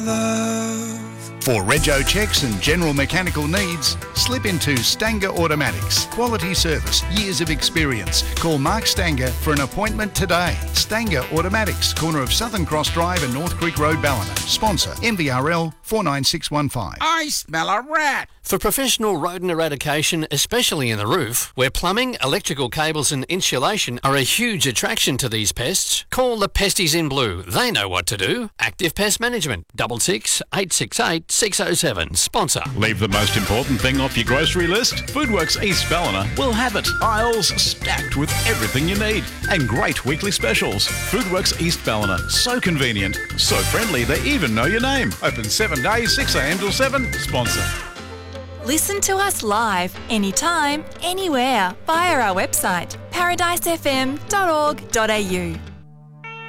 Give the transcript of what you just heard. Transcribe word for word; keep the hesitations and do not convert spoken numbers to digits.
For rego checks and general mechanical needs, slip into Stanger Automatics. Quality service, years of experience. Call Mark Stanger for an appointment today. Stanger Automatics, corner of Southern Cross Drive and North Creek Road, Ballina. Sponsor M V R L four nine six one five. I smell a rat. For professional rodent eradication, especially in the roof, where plumbing, electrical cables and insulation are a huge attraction to these pests, call the Pesties in Blue. They know what to do. Active Pest Management, double six eight six eight six oh seven. Sponsor. Leave the most important thing off your grocery list. Foodworks East Ballina will have it. Aisles stacked with everything you need and great weekly specials. Foodworks East Ballina. So convenient, so friendly, they even know your name. Open seven days, six a m till seven. Sponsor. Listen to us live, anytime, anywhere, via our website, paradise f m dot org dot a u.